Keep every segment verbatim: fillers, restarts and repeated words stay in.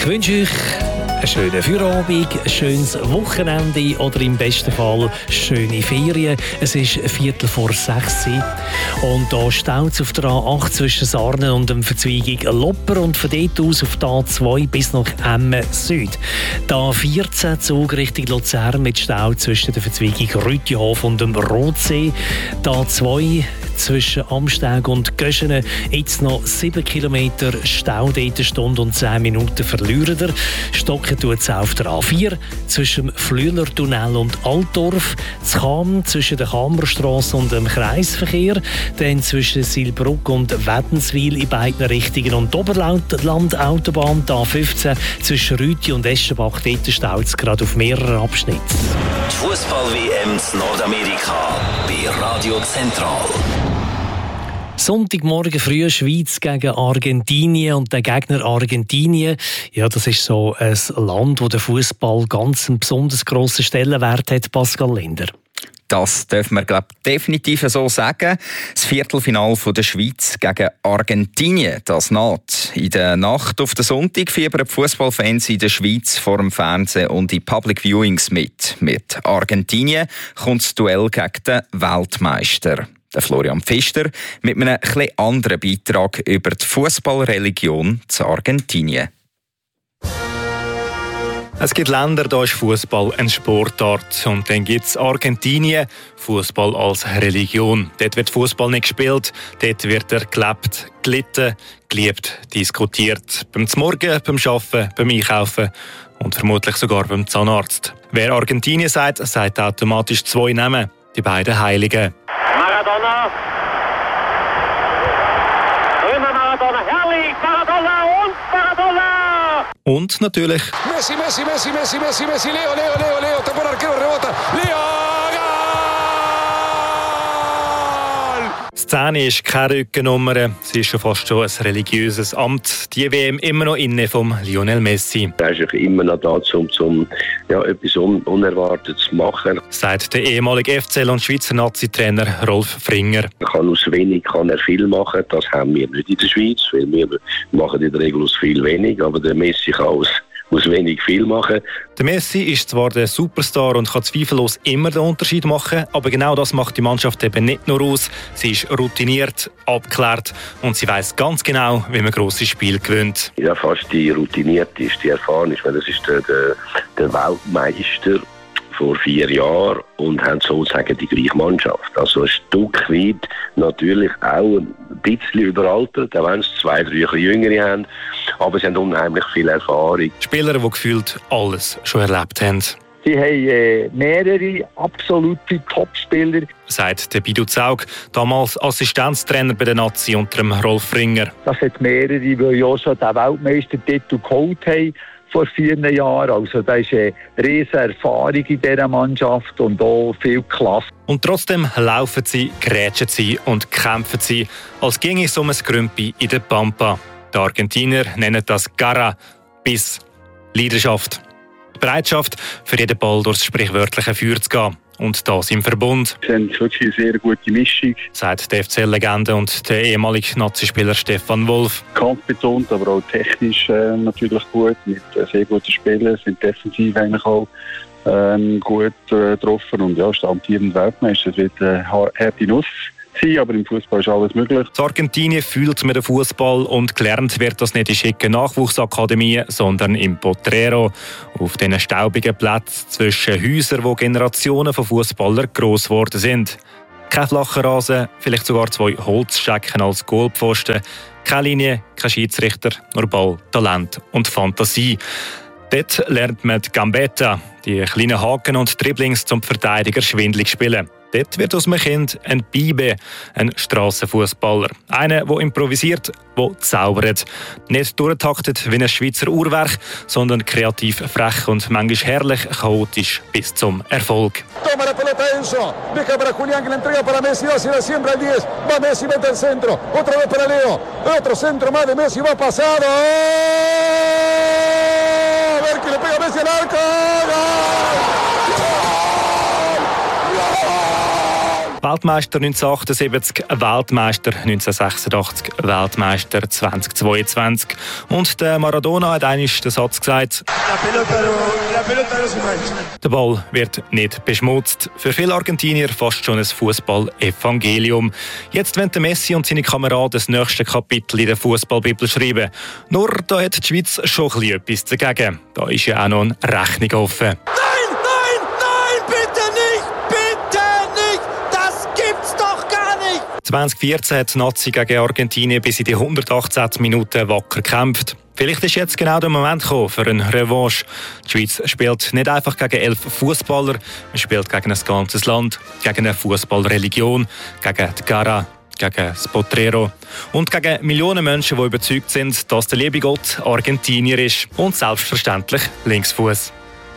Ich wünsche euch einen schönen Feierabend, ein schönes Wochenende oder im besten Fall schöne Ferien. Es ist Viertel vor sechs und da staut es auf der A acht zwischen Sarnen und dem Verzweigung Lopper und von dort aus auf der A zwei bis nach Emmen Süd. Der A vierzehn Zug Richtung Luzern mit Stau zwischen der Verzweigung Rüttihof und dem Rotsee. Der A zwei zwischen Amsteg und Göschenen jetzt noch sieben Kilometer Stau, dort eine Stunde und zehn Minuten verlieren wir. Stocken tut es auf der A vier zwischen dem Flüelertunnel und Altdorf, zu Cham zwischen der Kamerstrasse und dem Kreisverkehr, dann zwischen Silbruck und Wädenswil in beiden Richtungen und die Oberlandautobahn, die A fünfzehn zwischen Rüti und Eschenbach, dort staut es gerade auf mehreren Abschnitten. Die Fußball-W M in Nordamerika bei Radio Zentral. Sonntagmorgen früh Schweiz gegen Argentinien und der Gegner Argentinien, ja, das ist so ein Land, wo der Fußball ganz einen besonders grossen Stellenwert hat, Pascal Linder. Das dürfen wir, glaube ich, definitiv so sagen. Das Viertelfinale der Schweiz gegen Argentinien, das naht. In der Nacht auf den Sonntag fiebern die Fußballfans in der Schweiz vor dem Fernsehen und in Public Viewings mit. Mit Argentinien kommt das Duell gegen den Weltmeister. Der Florian Pfister mit einem etwas anderen Beitrag über die Fußballreligion zu Argentinien. Es gibt Länder, da ist Fußball eine Sportart. Und dann gibt es Argentinien, Fußball als Religion. Dort wird Fußball nicht gespielt, dort wird er gelebt, gelitten, geliebt, diskutiert. Beim Zmorgen, beim Arbeiten, beim Einkaufen und vermutlich sogar beim Zahnarzt. Wer Argentinien sagt, sagt automatisch zwei Namen, die beiden Heiligen. Maradona. Immer Maradona. Herrlich. Maradona und Maradona. Und natürlich Messi, Messi, Messi, Messi, Messi, Messi, Leo, Leo, Leo, Leo, tapó el arquero, rebota, Leo, Goal! die Szene ist keine Rückennummer, sie ist schon fast schon ein religiöses Amt. Die W M immer noch inne vom Lionel Messi. Er ist immer noch da, um, um ja, etwas Un- Unerwartetes zu machen. Sagt der ehemalige F C L und Schweizer Nazi-Trainer Rolf Fringer. Er kann aus wenig kann er viel machen, das haben wir nicht in der Schweiz, weil wir machen in der Regel aus viel wenig, aber der Messi kann aus muss wenig viel machen. Der Messi ist zwar der Superstar und kann zweifellos immer den Unterschied machen, aber genau das macht die Mannschaft eben nicht nur aus. Sie ist routiniert, abgeklärt und sie weiss ganz genau, wie man grosse Spiele gewinnt. Ja, fast die routiniert ist, die erfahren ist, weil das ist der, der, der Weltmeister vor vier Jahren und haben sozusagen die gleiche Mannschaft. Also ein Stück weit natürlich auch ein bisschen überaltert, auch wenn es zwei, drei Jüngere haben, aber sie haben unheimlich viel Erfahrung. Spieler, die gefühlt alles schon erlebt haben. Sie haben äh, mehrere absolute Topspieler. Sagt der Bidu Zaug, damals Assistenztrainer bei der Nazi unter dem Rolf Fringer. Das hat mehrere, die ja schon den Weltmeistertitel geholt haben vor vier Jahren. Also da ist eine riesige Erfahrung in dieser Mannschaft und auch viel Klasse. Und trotzdem laufen sie, grätschen sie und kämpfen sie, als ginge es um ein Grümpi in der Pampa. Die Argentinier nennen das Garra, Biss, Leidenschaft. Die Bereitschaft, für jeden Ball durchs sprichwörtliche Feuer zu gehen. Und das im Verbund. Sie haben wirklich eine sehr gute Mischung. Sagt die F C L-Legende und der ehemalige Nazi-Spieler Stefan Wolf. Kampfbetont, aber auch technisch äh, natürlich gut, mit äh, sehr guten Spielern, sind defensiv eigentlich auch ähm, gut äh, getroffen. Und ja, amtierender Weltmeister, es wird eine äh, harte Nuss sein, aber im Fußball ist alles möglich. In Argentinien fühlt man den Fußball und gelernt wird das nicht in schicken Nachwuchsakademien, sondern im Potrero. Auf diesen staubigen Plätzen zwischen Häusern, wo Generationen von Fußballern gross geworden sind. Kein flacher Rasen, vielleicht sogar zwei Holzschecken als Goalpfosten. Keine Linie, kein Schiedsrichter, nur Ball, Talent und Fantasie. Dort lernt man die Gambetta, die kleinen Haken und Dribblings zum Verteidiger schwindlig spielen. Dort wird aus einem Kind ein Bibe, ein Strassenfußballer. Einer, der improvisiert, der zaubert. Nicht durchtaktet wie ein Schweizer Uhrwerk, sondern kreativ, frech und manchmal herrlich chaotisch bis zum Erfolg. Toma la pelota Enzo, deja para Julián que la entrega para Messi, hacia la siembra el diez, va Messi, mete el centro, otra vez para Leo, otro centro más de Messi, va pasado, a ver que le pega Messi al arco, ¡gol! Weltmeister neunzehnhundertachtundsiebzig, Weltmeister neunzehnhundertsechsundachtzig, Weltmeister zweitausendzweiundzwanzig. Und der Maradona hat einmal den Satz gesagt: Der Ball wird nicht beschmutzt. Für viele Argentinier fast schon ein Fußball-Evangelium. Jetzt wollen Messi und seine Kameraden das nächste Kapitel in der Fußballbibel schreiben. Nur da hat die Schweiz schon ein bisschen etwas dagegen. Da ist ja auch noch eine Rechnung offen. Nein, nein, nein, bitte nicht, bitte nicht! Das gibt's doch gar nicht! zwanzig vierzehn hat die Nazi gegen Argentinien bis in die hundertachtzehn Minuten wacker gekämpft. Vielleicht ist jetzt genau der Moment gekommen für eine Revanche. Die Schweiz spielt nicht einfach gegen elf Fußballer, man spielt gegen ein ganzes Land, gegen eine Fußballreligion, gegen die Gara, gegen das Potrero und gegen Millionen Menschen, die überzeugt sind, dass der liebe Gott Argentinier ist und selbstverständlich Linksfuß.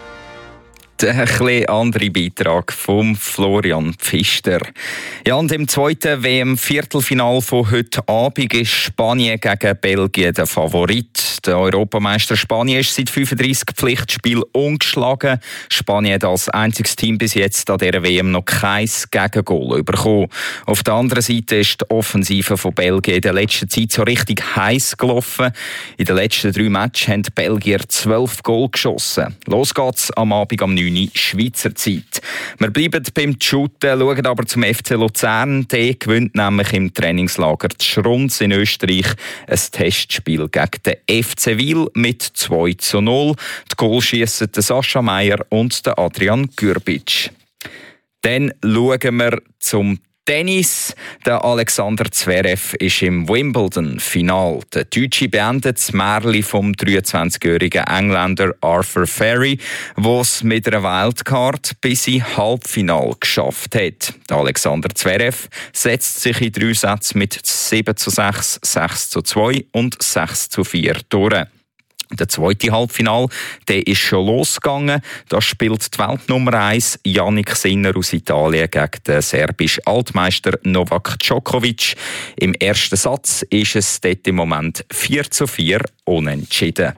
Der ein bisschen andere Beitrag von Florian Pfister. Ja, und im zweiten W M-Viertelfinal von heute Abend ist Spanien gegen Belgien der Favorit. Der Europameister Spanien ist seit fünfunddreissig Pflichtspielen ungeschlagen. Spanien hat als einziges Team bis jetzt an dieser W M noch kein Gegengol bekommen. Auf der anderen Seite ist die Offensive von Belgien in der letzten Zeit so richtig heiß gelaufen. In den letzten drei Matches haben die Belgier zwölf Goal geschossen. Los geht's am Abend am neun Schweizer Zeit. Wir bleiben beim Shooten, schauen aber zum F C Luzern. Der gewinnt nämlich im Trainingslager Schrunz in Österreich ein Testspiel gegen den F C Wil mit zwei zu null. Die Goal schiessen Sascha Meier und Adrian Gürbic. Dann schauen wir zum Tennis. Der Alexander Zverev ist im Wimbledon-Final. Der Deutsche beendet das Märchen vom dreiundzwanzigjährigen Engländer Arthur Ferry, der es mit einer Wildcard bis ins Halbfinale geschafft hat. Der Alexander Zverev setzt sich in drei Sätzen mit sieben zu sechs, sechs zu zwei und sechs zu vier durch. Der zweite Halbfinal, der ist schon losgegangen. Da spielt die Weltnummer eins Jannik Sinner aus Italien gegen den serbischen Altmeister Novak Djokovic. Im ersten Satz ist es dort im Moment vier zu vier unentschieden.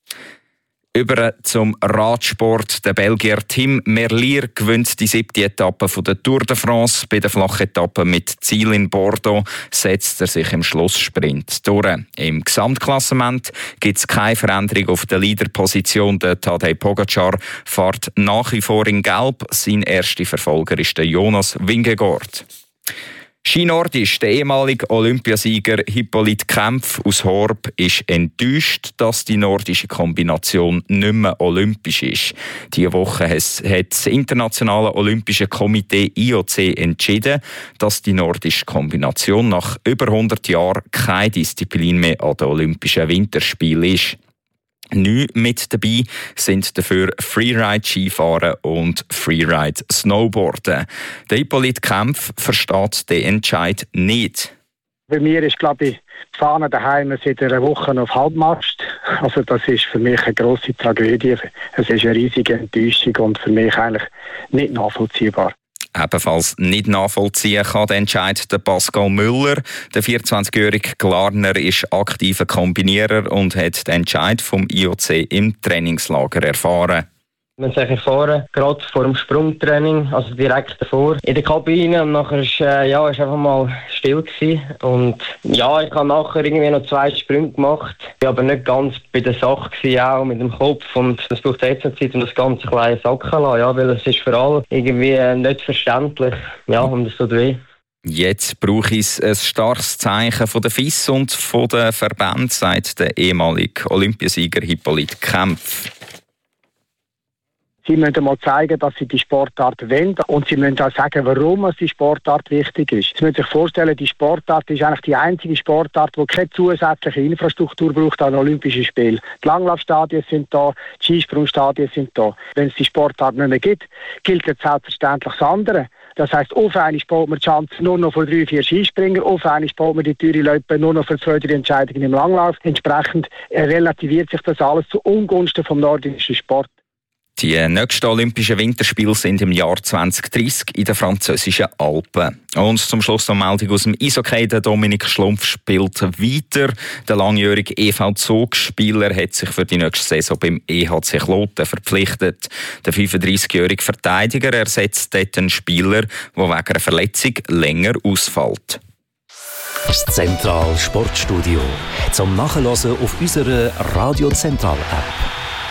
Über zum Radsport. Der Belgier Tim Merlier gewinnt die siebte Etappe der Tour de France. Bei der Flachetappe mit Ziel in Bordeaux setzt er sich im Schlusssprint durch. Im Gesamtklassement gibt es keine Veränderung auf der Leaderposition. Der Tadej Pogacar fährt nach wie vor in Gelb. Sein erster Verfolger ist der Jonas Vingegaard. Skinordisch, der ehemalige Olympiasieger Hippolyte Kempf aus Horb ist enttäuscht, dass die nordische Kombination nicht mehr olympisch ist. Diese Woche hat das Internationale Olympische Komitee I O C entschieden, dass die nordische Kombination nach über hundert Jahren keine Disziplin mehr an den Olympischen Winterspielen ist. Neu mit dabei sind dafür Freeride-Skifahren und Freeride-Snowboarden. Der Hippolyte Kempf versteht den Entscheid nicht. Bei mir ist, glaube ich, die Fahne daheim seit einer Woche auf Halbmast. Also das ist für mich eine grosse Tragödie. Es ist eine riesige Enttäuschung und für mich eigentlich nicht nachvollziehbar. Ebenfalls nicht nachvollziehen kann der Entscheid der Pascal Müller. Der vierundzwanzigjährige Glarner ist aktiver Kombinierer und hat den Entscheid vom I O C im Trainingslager erfahren. Wir sind erfahren, gerade vor dem Sprungtraining, also direkt davor, in der Kabine. Und nachher ist, äh, ja, ist einfach mal still gewesen. Und ja, ich habe nachher irgendwie noch zwei Sprünge gemacht. Ich war aber nicht ganz bei der Sache gewesen, auch mit dem Kopf. Und es braucht jetzt noch Zeit, um das Ganze ein bisschen sacken zu lassen, ja, weil es ist für alle irgendwie nicht verständlich. Ja, und es tut weh. Jetzt brauche ich ein starkes Zeichen von der F I S und von der Verband, sagt der ehemalige Olympiasieger Hippolyte Kempf. Sie müssen mal zeigen, dass sie die Sportart wollen und sie müssen auch sagen, warum die Sportart wichtig ist. Sie müssen sich vorstellen, die Sportart ist eigentlich die einzige Sportart, die keine zusätzliche Infrastruktur braucht an Olympischen Spielen. Die Langlaufstadien sind da, die Skisprungstadien sind da. Wenn es die Sportart nicht mehr gibt, gilt jetzt selbstverständlich das andere. Das heisst, auf einmal baut man die Chance nur noch für drei, vier Skispringer, auf einmal baut man die teure Leute nur noch für zwei, drei Entscheidungen im Langlauf. Entsprechend relativiert sich das alles zu Ungunsten vom nordischen Sport. Die nächsten Olympischen Winterspiele sind im Jahr zwanzig dreissig in den französischen Alpen. Und zum Schluss noch eine Meldung aus dem Eishockey. Der Dominik Schlumpf spielt weiter. Der langjährige E V-Zug-Spieler hat sich für die nächste Saison beim E H C Kloten verpflichtet. Der fünfunddreißigjährige Verteidiger ersetzt dort einen Spieler, der wegen einer Verletzung länger ausfällt. Das Zentral Sportstudio zum Nachhören auf unserer Radio Zentral App.